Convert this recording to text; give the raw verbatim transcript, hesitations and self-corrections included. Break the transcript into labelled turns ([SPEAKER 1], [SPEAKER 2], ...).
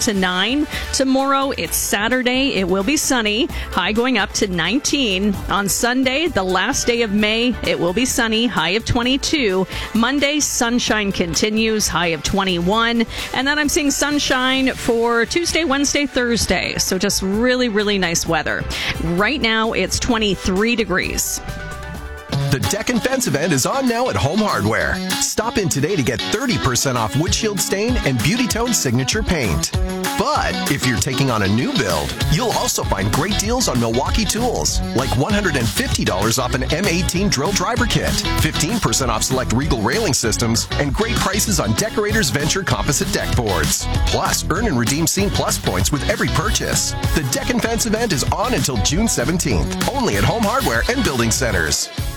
[SPEAKER 1] to nine. Tomorrow, it's Saturday. It will be sunny. High going up to nineteen. On Sunday, the last day of May, it will be sunny. High of twenty-two. Monday, sunshine continues. High of twenty-one. And then I'm seeing sunshine for Tuesday, Wednesday, Thursday. So just really, really nice weather. Right now, it's twenty-three degrees.
[SPEAKER 2] The Deck and Fence event is on now at Home Hardware. Stop in today to get thirty percent off windshield stain and Beauty Tone signature paint. But if you're taking on a new build, you'll also find great deals on Milwaukee tools, like one hundred fifty dollars off an M eighteen drill driver kit, fifteen percent off select Regal railing systems, and great prices on Decorators Venture composite deck boards. Plus, earn and redeem Scene Plus points with every purchase. The Deck and Fence event is on until June seventeenth, only at Home Hardware and Building Centers.